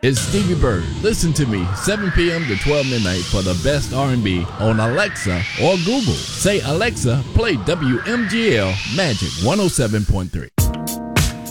It's Stevie Bird. Listen to me 7 p.m. to 12 midnight for the best R&B on Alexa or Google. Say, Alexa, play WMGL Magic 107.3.